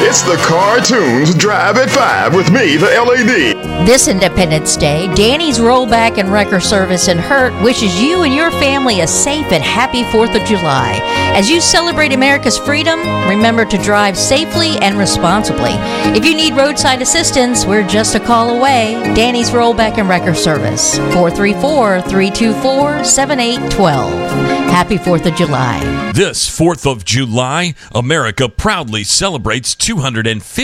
It's the Cartoons Drive at 5 with me, the LAD. This Independence Day, Danny's Rollback and Wrecker Service in Hurt wishes you and your family a safe and happy 4th of July. As you celebrate America's freedom, remember to drive safely and responsibly. If you need roadside assistance, we're just a call away. Danny's Rollback and Wrecker Service, 434-324-7812. Happy 4th of July. This 4th of July, America proudly celebrates 250